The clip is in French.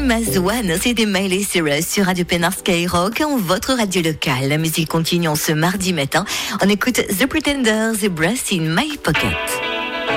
Time as One, c'est des Miley Cyrus sur Radio Pénard Skyrock, votre radio locale. La musique continue en ce mardi matin. On écoute The Pretenders et Brass in My Pocket.